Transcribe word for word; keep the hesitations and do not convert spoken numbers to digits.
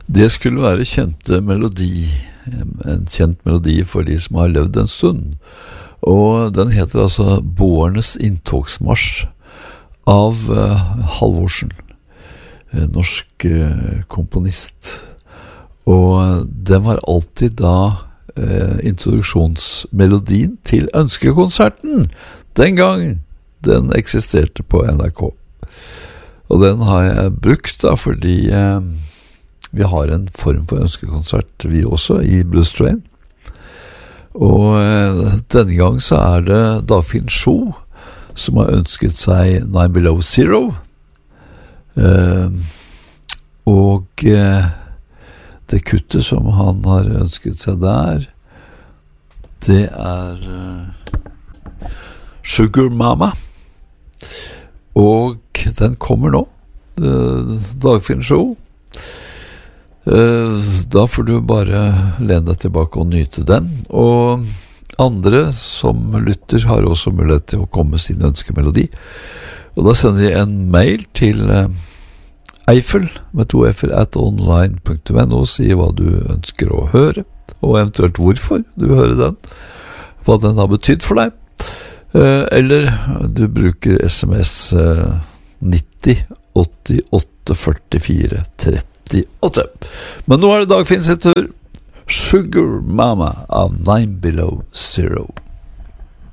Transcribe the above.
Det skulle være kjente melodi, en kjent melodi for de som har levd en stund. Og den heter altså Boernes inntogsmarsj av uh, Halvorsen, norsk uh, komponist. Og den var alltid da uh, introduksjonsmelodien til Ønskekonserten, den gang den eksisterte på N R K. Og den har jeg brukt da fordi uh, vi har en form for ønskekonsert, vi også, i Blues Train. Og uh, denne gang så er det Dagfinn Sjo som har ønsket seg Nine Below Zero. Uh, og uh, det kuttet som han har ønsket seg der, det er uh, Sugar Mama. Og den kommer nå, uh, Dagfinn Sjo. Uh, da får du bare lene deg tilbake og nyte den. Og andre som lytter har også mulighet til å komme med sin ønskemelodi. Og da sender de en mail til uh, Eiffel med to f-er at online punktum no og sier hva du ønsker å høre, og eventuelt hvorfor du vil høre den, hva den har betydd for deg. Uh, eller du bruker sms uh, nitti åttiåtte førtifire trettiåtte. Men nå er det Dagfinn sin tur. Sugar Mama av Nine Below Zero.